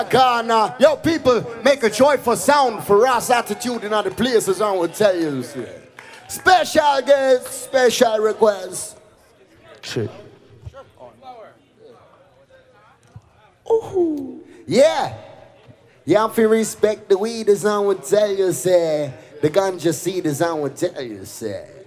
Ghana. Yo, people, make a joyful sound for Ross Attitude in other places, I will tell you. Special guest, special request. Shit. Ooh. Yeah. You have to respect the weed, as I would tell you, say. The ganja seed, as I would tell you, say.